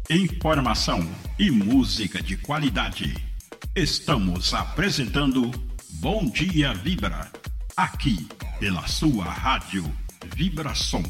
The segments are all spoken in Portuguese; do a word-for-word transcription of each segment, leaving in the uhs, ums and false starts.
Informação e música de qualidade. Estamos apresentando Bom Dia Vibra, aqui pela sua rádio Vibração.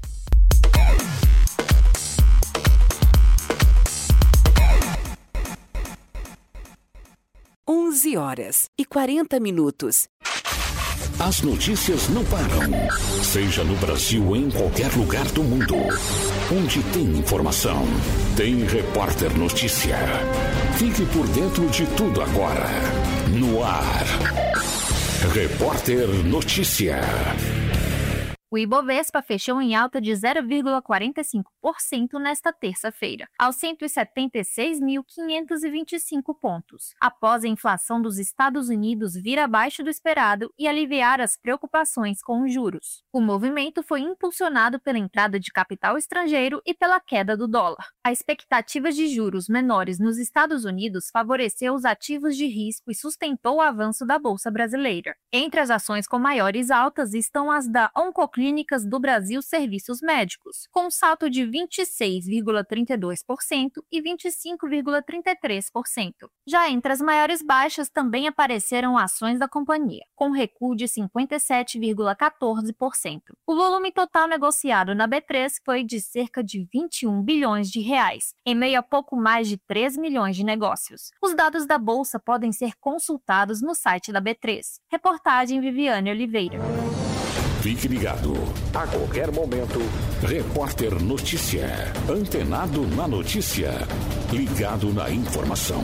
onze horas e quarenta minutos. As notícias não param, seja no Brasil ou em qualquer lugar do mundo. Onde tem informação, tem Repórter Notícia. Fique por dentro de tudo agora. No ar, Repórter Notícia. O Ibovespa fechou em alta de zero vírgula quarenta e cinco por cento nesta terça-feira, aos cento e setenta e seis mil quinhentos e vinte e cinco pontos, após a inflação dos Estados Unidos vir abaixo do esperado e aliviar as preocupações com os juros. O movimento foi impulsionado pela entrada de capital estrangeiro e pela queda do dólar. A expectativa de juros menores nos Estados Unidos favoreceu os ativos de risco e sustentou o avanço da Bolsa Brasileira. Entre as ações com maiores altas estão as da Oncoclínicas do Brasil Serviços Médicos, com um salto de vinte e seis vírgula trinta e dois por cento e vinte e cinco vírgula trinta e três por cento. Já entre as maiores baixas também apareceram ações da companhia, com recuo de cinquenta e sete vírgula quatorze por cento. O volume total negociado na B três foi de cerca de vinte e um bilhões de reais, em meio a pouco mais de três milhões de negócios. Os dados da Bolsa podem ser consultados no site da B três. Reportagem Viviane Oliveira. Fique ligado. A qualquer momento, Repórter Notícia. Antenado na notícia. Ligado na informação.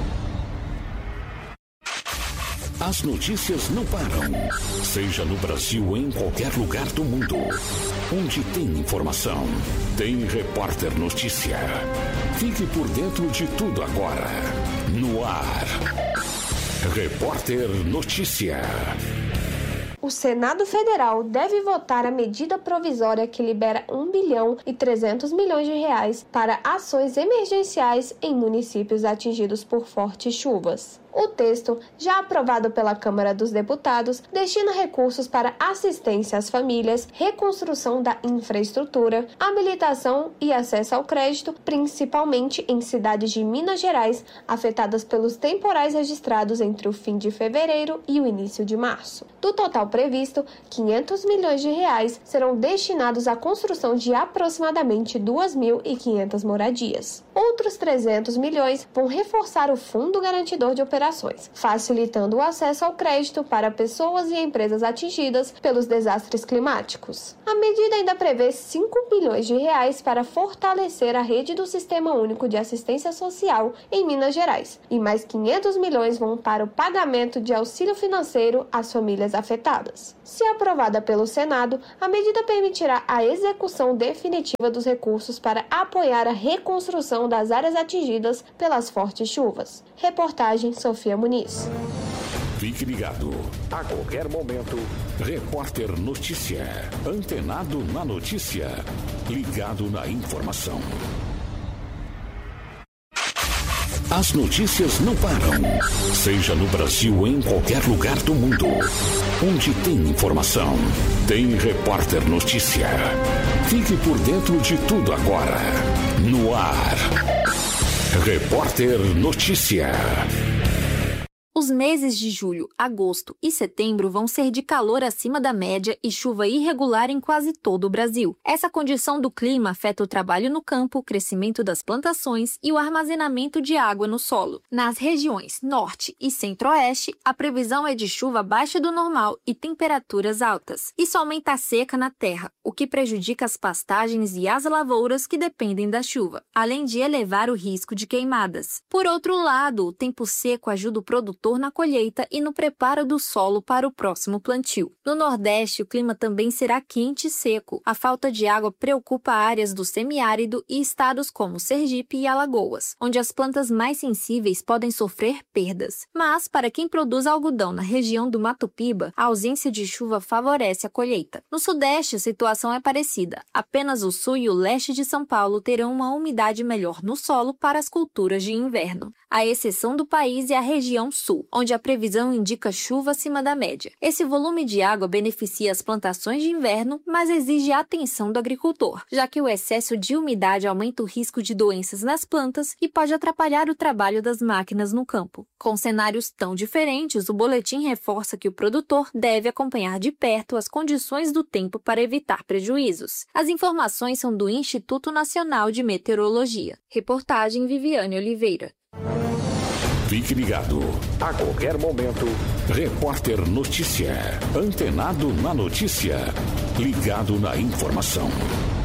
As notícias não param. Seja no Brasil ou em qualquer lugar do mundo. Onde tem informação, tem Repórter Notícia. Fique por dentro de tudo agora. No ar. Repórter Notícia. O Senado Federal deve votar a medida provisória que libera um bilhão e trezentos milhões de reais para ações emergenciais em municípios atingidos por fortes chuvas. O texto, já aprovado pela Câmara dos Deputados, destina recursos para assistência às famílias, reconstrução da infraestrutura, habilitação e acesso ao crédito, principalmente em cidades de Minas Gerais afetadas pelos temporais registrados entre o fim de fevereiro e o início de março. Do total previsto, quinhentos milhões de reais serão destinados à construção de aproximadamente duas mil e quinhentas moradias. Outros trezentos milhões vão reforçar o Fundo Garantidor de Operações, facilitando o acesso ao crédito para pessoas e empresas atingidas pelos desastres climáticos. A medida ainda prevê cinco bilhões de reais para fortalecer a rede do Sistema Único de Assistência Social em Minas Gerais, e mais quinhentos milhões vão para o pagamento de auxílio financeiro às famílias afetadas. Se aprovada pelo Senado, a medida permitirá a execução definitiva dos recursos para apoiar a reconstrução das áreas atingidas pelas fortes chuvas. Reportagem Sofia Muniz. Fique ligado. A qualquer momento, Repórter Notícia. Antenado na notícia. Ligado na informação. As notícias não param. Seja no Brasil ou em qualquer lugar do mundo. Onde tem informação, tem Repórter Notícia. Fique por dentro de tudo agora. No ar. Repórter Notícia. Os meses de julho, agosto e setembro vão ser de calor acima da média e chuva irregular em quase todo o Brasil. Essa condição do clima afeta o trabalho no campo, o crescimento das plantações e o armazenamento de água no solo. Nas regiões norte e centro-oeste, a previsão é de chuva abaixo do normal e temperaturas altas. Isso aumenta a seca na terra, o que prejudica as pastagens e as lavouras que dependem da chuva, além de elevar o risco de queimadas. Por outro lado, o tempo seco ajuda o produtor na colheita e no preparo do solo para o próximo plantio. No Nordeste, o clima também será quente e seco. A falta de água preocupa áreas do semiárido e estados como Sergipe e Alagoas, onde as plantas mais sensíveis podem sofrer perdas. Mas, para quem produz algodão na região do Mato Piba, a ausência de chuva favorece a colheita. No Sudeste, a situação é parecida. Apenas o sul e o leste de São Paulo terão uma umidade melhor no solo para as culturas de inverno. A exceção do país é a região sul. Sul, onde a previsão indica chuva acima da média. Esse volume de água beneficia as plantações de inverno, mas exige a atenção do agricultor, já que o excesso de umidade aumenta o risco de doenças nas plantas e pode atrapalhar o trabalho das máquinas no campo. Com cenários tão diferentes, o boletim reforça que o produtor deve acompanhar de perto as condições do tempo para evitar prejuízos. As informações são do Instituto Nacional de Meteorologia. Reportagem Viviane Oliveira. Fique ligado. A qualquer momento, Repórter Notícia. Antenado na notícia. Ligado na informação.